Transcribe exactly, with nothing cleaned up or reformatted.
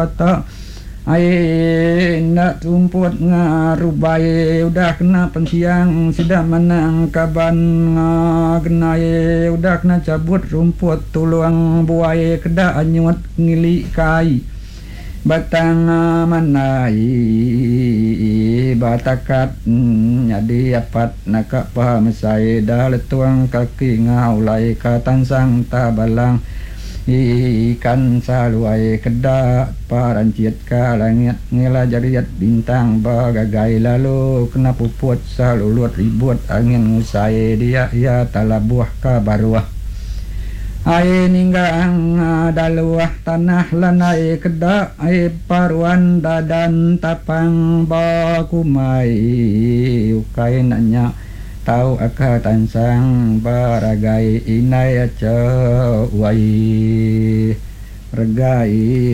bata ai nak rumput ngarubai udah kena pensiang sudah menang kaban genai udah kena cabut rumput tuluang buai kedak anyut ngili kai batang manai batakat jadi apat nak paham saya dah letuang kaki ngaulai katansang tabalang ikan saluai kedak paranciat ka langit ngela jariat bintang bagagai lalu kena puput salulut ribut angin ngusai dia ya talabuah ka baruah ai ninggang daluah tanah lanai kedak ai paruan dadan tapang bakumai ukai nanya tau aka tansang baragai inai aca wai regai